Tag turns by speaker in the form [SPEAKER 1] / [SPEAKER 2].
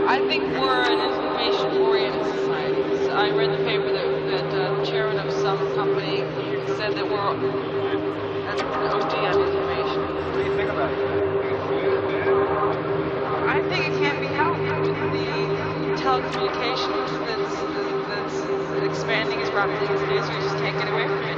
[SPEAKER 1] I think we're an information-oriented society. So I read the paper that the chairman of some company said that that's OD on information.
[SPEAKER 2] What do you think about it?
[SPEAKER 1] I think it can't be helped. The telecommunications that's expanding as rapidly as it is, you just can't get away from it.